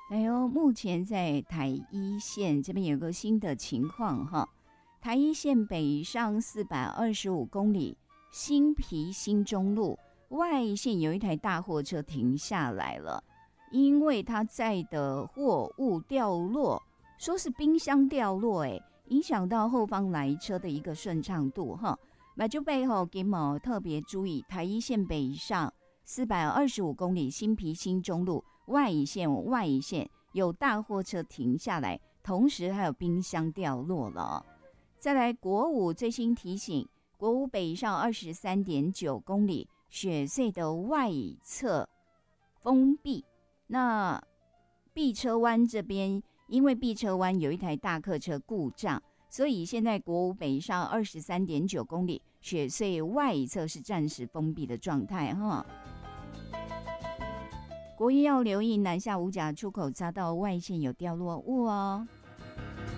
哎呦，目前在台一线这边有个新的情况哈，台一线北上425公里，新皮新中路外线有一台大货车停下来了，因为它载的货物掉落，说是冰箱掉落，影响到后方来车的一个顺畅度哈。那就背后给某特别注意，台一线北上425公里，新皮新中路外线有大货车停下来，同时还有冰箱掉落了。再来国五最新提醒，国五北上23.9公里，雪隧的外侧封闭。那碧车湾这边，因为碧车湾有一台大客车故障，所以现在国五北上23.9公里，雪隧外侧是暂时封闭的状态哈。国一要留意南下五甲出口匝道外线有掉落物哦。